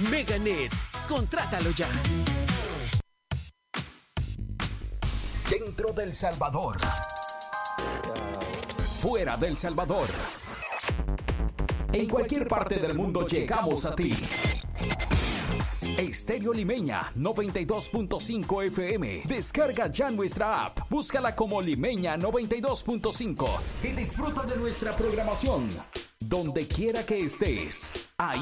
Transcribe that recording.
Meganet, contrátalo ya. Dentro del Salvador. Fuera del Salvador. En cualquier parte del mundo llegamos a ti. Estéreo Limeña 92.5 FM. Descarga ya nuestra app. Búscala como Limeña 92.5 y disfruta de nuestra programación. Donde quiera que estés. Ahí